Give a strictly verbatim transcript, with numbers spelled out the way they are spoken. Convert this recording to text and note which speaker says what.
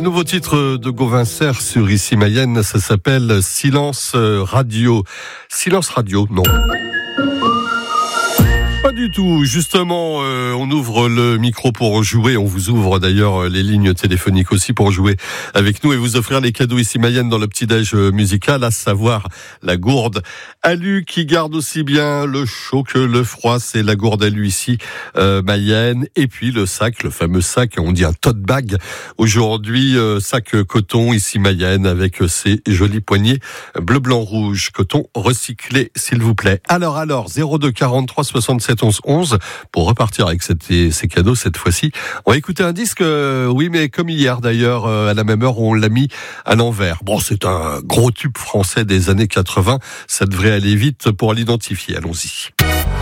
Speaker 1: nouveau titre de Gauvin Serre sur Ici Mayenne, ça s'appelle Silence Radio. Silence Radio, non. Pas du tout. Justement, euh, on ouvre le micro pour jouer. On vous ouvre d'ailleurs les lignes téléphoniques aussi pour jouer avec nous et vous offrir les cadeaux Ici Mayenne dans le petit-déj musical, à savoir la gourde Alu qui garde aussi bien le chaud que le froid. C'est la gourde Alu ici, euh, Mayenne. Et puis le sac, le fameux sac, on dit un tote bag. Aujourd'hui, euh, sac coton ici Mayenne avec ses jolis poignets bleu, blanc, rouge. Coton recyclé, s'il vous plaît. Alors, alors, zéro deux quarante-trois soixante-sept onze onze pour repartir avec cette, ces cadeaux cette fois-ci. On va écouter un disque, euh, oui, mais comme hier d'ailleurs, euh, à la même heure où on l'a mis à l'envers. Bon, c'est un gros tube français des années quatre-vingts. Ça devrait aller vite pour l'identifier. Allons-y.